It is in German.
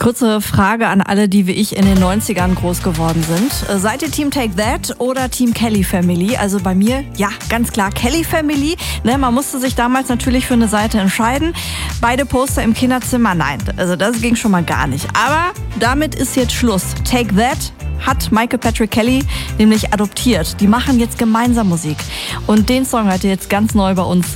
Kurze Frage an alle, die wie ich in den 90ern groß geworden sind. Seid ihr Team Take That oder Team Kelly Family? Also bei mir, ja, ganz klar Kelly Family. Ne, man musste sich damals natürlich für eine Seite entscheiden. Beide Poster im Kinderzimmer, nein, also das ging schon mal gar nicht. Aber damit ist jetzt Schluss. Take That hat Michael Patrick Kelly nämlich adoptiert. Die machen jetzt gemeinsam Musik. Und den Song hört ihr jetzt ganz neu bei uns